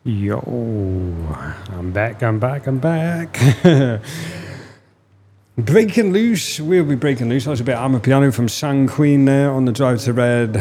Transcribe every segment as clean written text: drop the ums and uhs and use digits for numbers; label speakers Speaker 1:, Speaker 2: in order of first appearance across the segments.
Speaker 1: Yo, I'm back. Breaking loose, we'll be breaking loose. That was a bit I'm a Piano from Sang Queen there on the drive to Red.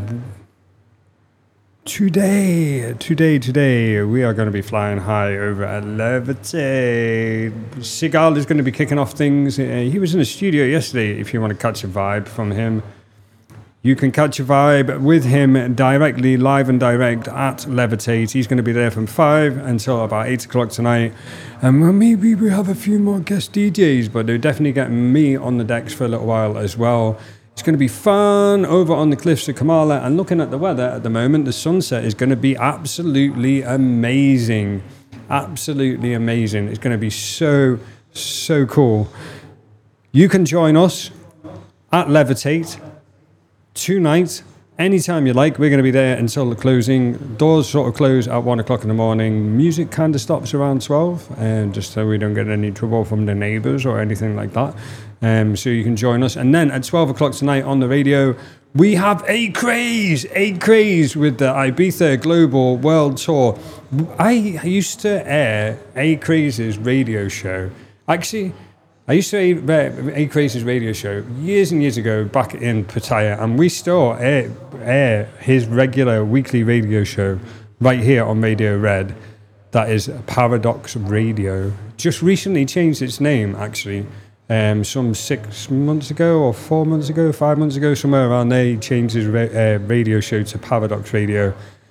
Speaker 1: Today, we are going to be flying high over at Levitate. Sigal is going to be kicking off things. He was in the studio yesterday. If you want to catch a vibe from him, you can catch a vibe with him directly, live and direct at Levitate. He's going to be there from 5 until about 8 o'clock tonight. And maybe we have a few more guest DJs, but they're definitely getting me on the decks for a little while as well. It's going to be fun over on the cliffs of Kamala. And looking at the weather at the moment, the sunset is going to be absolutely amazing. Absolutely amazing. It's going to be so cool. You can join us at Levitate tonight, anytime you like. We're going to be there until the closing. Doors sort of close at 1 o'clock in the morning. Music kind of stops around 12, and just so we don't get any trouble from the neighbours or anything like that. So you can join us. And then at 12 o'clock tonight on the radio, we have 8 Craze with the Ibiza Global World Tour. I used to air 8 Craze's radio show. Actually, I used to air 8 Craze's radio show years and years ago back in Pattaya, and we still air his regular weekly radio show right here on Radio Red. That is Paradox Radio. Just recently changed its name, actually. Some 6 months ago or 4 months ago, 5 months ago, somewhere around there, he changed his radio show to Paradox Radio.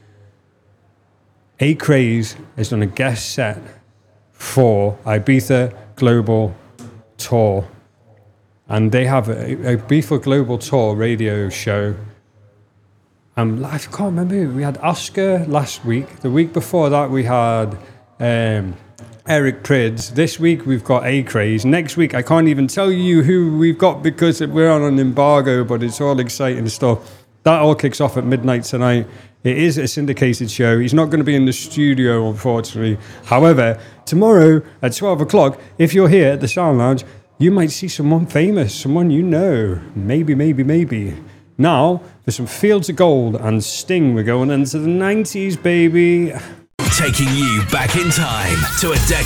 Speaker 1: 8 Craze has done a guest set for Ibiza Global Tour, and they have a Ibiza Global Tour radio show. I can't remember. We had Oscar last week. The week before that we had Eric Prydz. This week we've got 8 Craze. Next week I can't even tell you who we've got because we're on an embargo, but it's all exciting stuff. That all kicks off at midnight tonight. It is a syndicated show. He's not going to be in the studio, unfortunately. However, tomorrow at 12 o'clock, if you're here at the Sound Lounge, you might see someone famous, someone you know. Maybe. Now, for some Fields of Gold and Sting, we're going into the 90s, baby.
Speaker 2: Taking you back in time to a decade